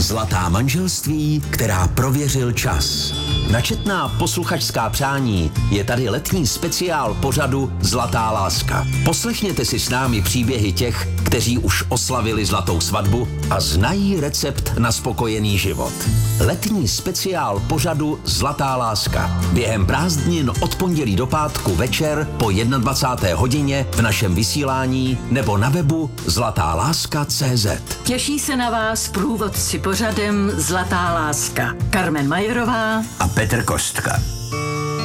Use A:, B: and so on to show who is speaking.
A: Zlatá manželství, která prověřil čas. Na četná posluchačská přání je tady letní speciál pořadu Zlatá láska. Poslechněte si s námi příběhy těch, kteří už oslavili zlatou svatbu a znají recept na spokojený život. Letní speciál pořadu Zlatá láska. Během prázdnin od pondělí do pátku večer po 21. hodině v našem vysílání nebo na webu zlatáláska.cz.
B: Těší se na vás průvodci pořadem Zlatá láska. Karmen Majerová
A: a Petr Kostka.